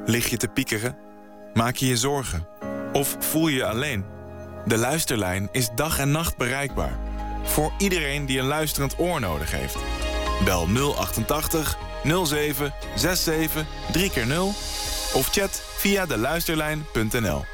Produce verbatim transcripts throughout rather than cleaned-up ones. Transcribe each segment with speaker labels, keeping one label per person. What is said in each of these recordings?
Speaker 1: Lig je te piekeren? Maak je je zorgen? Of voel je je alleen? De Luisterlijn is dag en nacht bereikbaar. Voor iedereen die een luisterend oor nodig heeft. Bel nul achtentachtig nul zeven zevenenzestig drie keer nul of chat via de luisterlijn punt n l.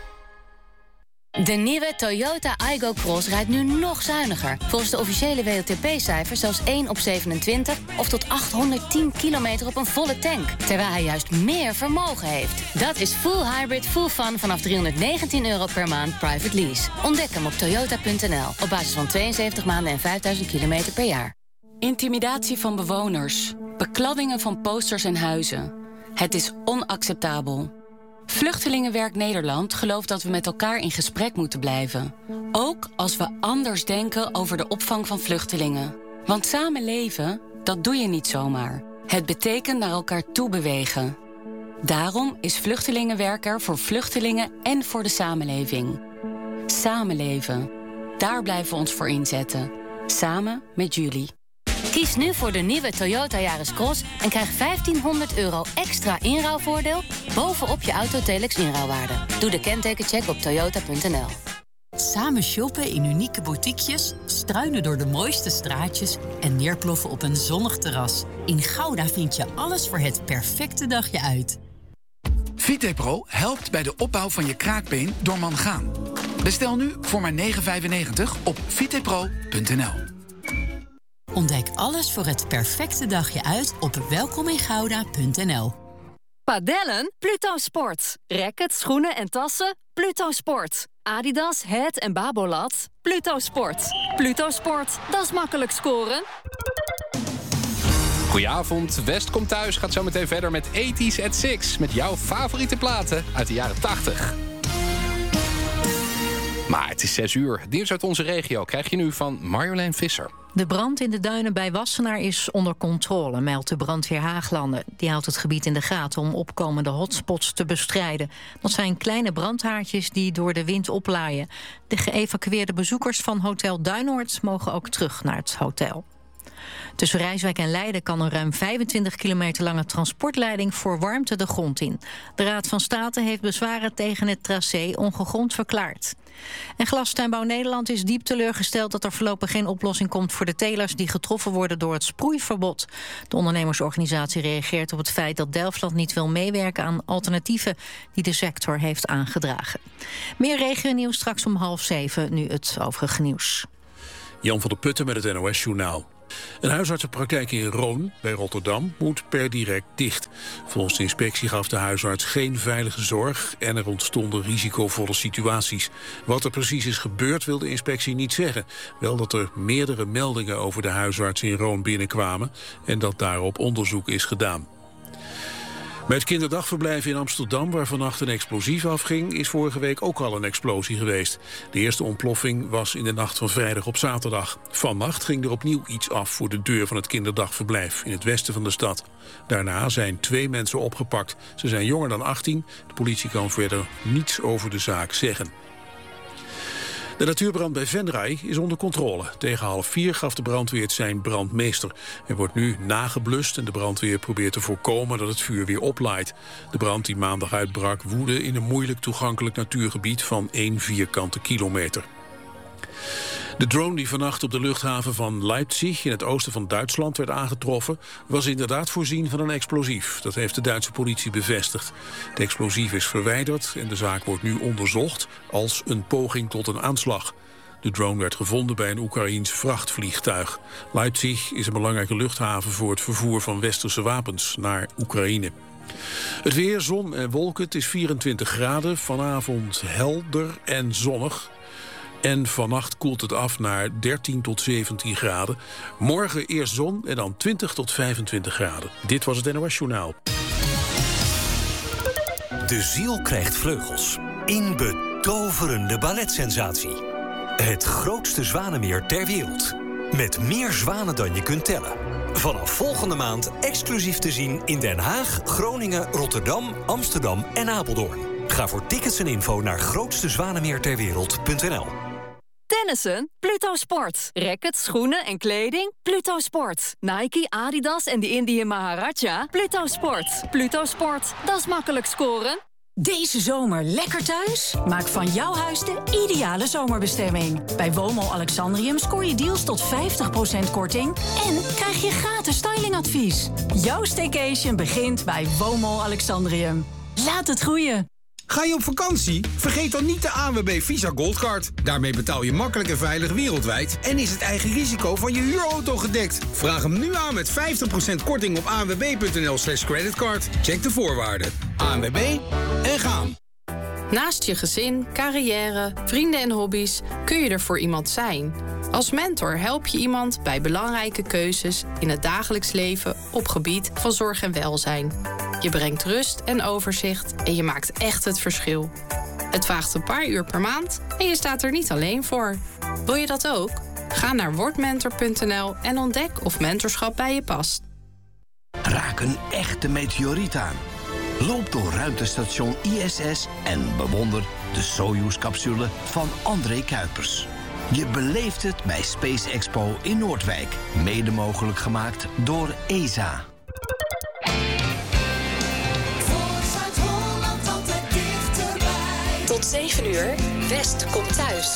Speaker 2: De nieuwe Toyota Aygo Cross rijdt nu nog zuiniger. Volgens de officiële W L T P-cijfers zelfs één op zevenentwintig... of tot achthonderdtien kilometer op een volle tank. Terwijl hij juist meer vermogen heeft. Dat is full hybrid, full fun vanaf driehonderdnegentien euro per maand private lease. Ontdek hem op toyota punt n l op basis van tweeënzeventig maanden en vijfduizend kilometer per jaar.
Speaker 3: Intimidatie van bewoners. Bekladdingen van posters en huizen. Het is onacceptabel. Vluchtelingenwerk Nederland gelooft dat we met elkaar in gesprek moeten blijven. Ook als we anders denken over de opvang van vluchtelingen. Want samen leven, dat doe je niet zomaar. Het betekent naar elkaar toe bewegen. Daarom is Vluchtelingenwerk er voor vluchtelingen en voor de samenleving. Samenleven. Daar blijven we ons voor inzetten. Samen met jullie.
Speaker 2: Kies nu voor de nieuwe Toyota Yaris Cross en krijg vijftienhonderd euro extra inruilvoordeel bovenop je Autotelex inruilwaarde. Doe de kentekencheck op toyota punt n l.
Speaker 4: Samen shoppen in unieke boutiquejes, struinen door de mooiste straatjes en neerploffen op een zonnig terras. In Gouda vind je alles voor het perfecte dagje uit.
Speaker 5: Vitepro helpt bij de opbouw van je kraakbeen door mangaan. Bestel nu voor maar negen vijfennegentig op vitepro punt n l.
Speaker 4: Ontdek alles voor het perfecte dagje uit op welkomingouda punt n l.
Speaker 6: Padellen? Pluto Sport. Rackets, schoenen en tassen? Pluto Sport. Adidas, Head en Babolat? Pluto Sport. Pluto Sport, dat is makkelijk scoren.
Speaker 7: Goedenavond, West komt thuis gaat zo meteen verder met eighties at six... met jouw favoriete platen uit de jaren tachtig. Maar het is zes uur. Nieuws uit onze regio krijg je nu van Marjolein Visser.
Speaker 8: De brand in de duinen bij Wassenaar is onder controle, meldt de brandweer Haaglanden. Die houdt het gebied in de gaten om opkomende hotspots te bestrijden. Dat zijn kleine brandhaartjes die door de wind oplaaien. De geëvacueerde bezoekers van Hotel Duinoord mogen ook terug naar het hotel. Tussen Rijswijk en Leiden kan een ruim vijfentwintig kilometer lange transportleiding voor warmte de grond in. De Raad van State heeft bezwaren tegen het tracé ongegrond verklaard. En Glastuinbouw Nederland is diep teleurgesteld dat er voorlopig geen oplossing komt voor de telers die getroffen worden door het sproeiverbod. De ondernemersorganisatie reageert op het feit dat Delftland niet wil meewerken aan alternatieven die de sector heeft aangedragen. Meer regionieuws straks om half zeven, nu het overige nieuws.
Speaker 9: Jan van der Putten met het N O S-journaal. Een huisartsenpraktijk in Roon, bij Rotterdam, moet per direct dicht. Volgens de inspectie gaf de huisarts geen veilige zorg en er ontstonden risicovolle situaties. Wat er precies is gebeurd wil de inspectie niet zeggen. Wel dat er meerdere meldingen over de huisarts in Roon binnenkwamen en dat daarop onderzoek is gedaan. Bij het kinderdagverblijf in Amsterdam, waar vannacht een explosief afging, is vorige week ook al een explosie geweest. De eerste ontploffing was in de nacht van vrijdag op zaterdag. Vannacht ging er opnieuw iets af voor de deur van het kinderdagverblijf in het westen van de stad. Daarna zijn twee mensen opgepakt. Ze zijn jonger dan achttien. De politie kan verder niets over de zaak zeggen. De natuurbrand bij Venray is onder controle. Tegen half vier gaf de brandweer het zijn brandmeester. Er wordt nu nageblust en de brandweer probeert te voorkomen dat het vuur weer oplaait. De brand die maandag uitbrak woedde in een moeilijk toegankelijk natuurgebied van één vierkante kilometer. De drone die vannacht op de luchthaven van Leipzig in het oosten van Duitsland werd aangetroffen, was inderdaad voorzien van een explosief. Dat heeft de Duitse politie bevestigd. Het explosief is verwijderd en de zaak wordt nu onderzocht als een poging tot een aanslag. De drone werd gevonden bij een Oekraïens vrachtvliegtuig. Leipzig is een belangrijke luchthaven voor het vervoer van westerse wapens naar Oekraïne. Het weer, zon en wolken, het is vierentwintig graden. Vanavond helder en zonnig. En vannacht koelt het af naar dertien tot zeventien graden. Morgen eerst zon en dan twintig tot vijfentwintig graden. Dit was het N O S-journaal.
Speaker 10: De ziel krijgt vleugels. In betoverende balletsensatie. Het grootste zwanenmeer ter wereld. Met meer zwanen dan je kunt tellen. Vanaf volgende maand exclusief te zien in Den Haag, Groningen, Rotterdam, Amsterdam en Apeldoorn. Ga voor tickets en info naar grootste zwanenmeer ter wereld punt n l.
Speaker 6: Tennissen? Pluto Sport. Rackets, schoenen en kleding? Pluto Sport. Nike, Adidas en de Indië Maharaja? Pluto Sport. Pluto Sport, dat is makkelijk scoren.
Speaker 11: Deze zomer lekker thuis? Maak van jouw huis de ideale zomerbestemming. Bij Womo Alexandrium scoor je deals tot vijftig procent korting... en krijg je gratis stylingadvies. Jouw staycation begint bij Womo Alexandrium. Laat het groeien.
Speaker 12: Ga je op vakantie? Vergeet dan niet de A N W B Visa Goldcard. Daarmee betaal je makkelijk en veilig wereldwijd... en is het eigen risico van je huurauto gedekt. Vraag hem nu aan met vijftig procent korting op anwb.nl slash creditcard. Check de voorwaarden. A N W B en gaan.
Speaker 13: Naast je gezin, carrière, vrienden en hobby's kun je er voor iemand zijn. Als mentor help je iemand bij belangrijke keuzes in het dagelijks leven op gebied van zorg en welzijn. Je brengt rust en overzicht en je maakt echt het verschil. Het vraagt een paar uur per maand en je staat er niet alleen voor. Wil je dat ook? Ga naar wordmentor punt n l en ontdek of mentorschap bij je past.
Speaker 14: Raak een echte meteoriet aan. Loop door ruimtestation I S S en bewonder de Soyuz-capsule van André Kuipers. Je beleeft het bij Space Expo in Noordwijk. Mede mogelijk gemaakt door E S A.
Speaker 15: Tot zeven uur, West komt thuis.